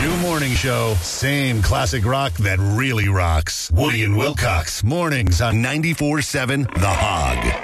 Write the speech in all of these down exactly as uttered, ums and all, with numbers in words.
New morning show, same classic rock that really rocks. Woody and Wilcox, mornings on ninety-four seven The Hog.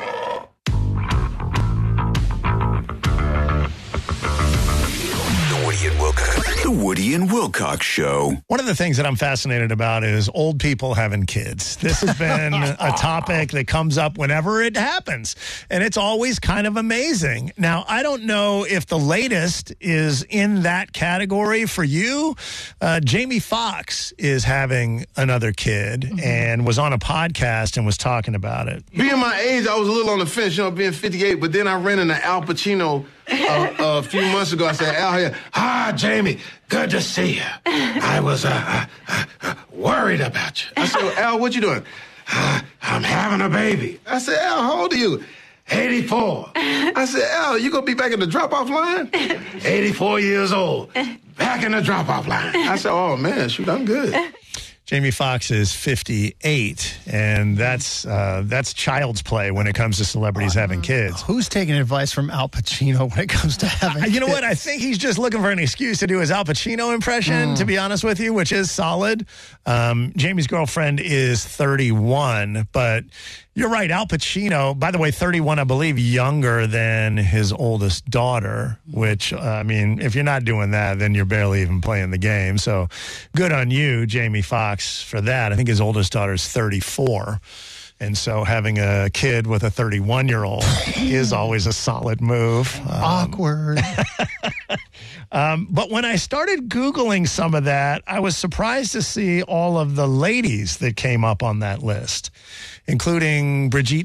The Woody and Wilcox Show. One of the things that I'm fascinated about is old people having kids. This has been a topic that comes up whenever it happens, and it's always kind of amazing. Now, I don't know if the latest is in that category for you. Uh, Jamie Foxx is having another kid mm-hmm. and was on a podcast and was talking about it. Being my age, I was a little on the fence, you know, being fifty-eight, but then I ran into Al Pacino uh, a few months ago. I said, Al, here, hi, Jamie. Good to see you. I was uh, uh, uh, worried about you. I said, well, Al, what you doing? Uh, I'm having a baby. I said, Al, how old are you? eighty-four. I said, Al, you going to be back in the drop-off line? eighty-four years old. Back in the drop-off line. I said, oh, man, shoot, I'm good. Jamie Foxx is fifty-eight, and that's uh, that's child's play when it comes to celebrities uh, having kids. Who's taking advice from Al Pacino when it comes to having kids? You know what? I think he's just looking for an excuse to do his Al Pacino impression, mm. to be honest with you, which is solid. Um, Jamie's girlfriend is thirty-one, but you're right. Al Pacino, by the way, thirty-one, I believe, younger than his oldest daughter, which, uh, I mean, if you're not doing that, then you're barely even playing the game. So good on you, Jamie Foxx, for that. I think his oldest daughter is thirty-four. And so having a kid with a thirty-one-year-old is always a solid move. Um, Awkward. um, but when I started Googling some of that, I was surprised to see all of the ladies that came up on that list, including Brigitte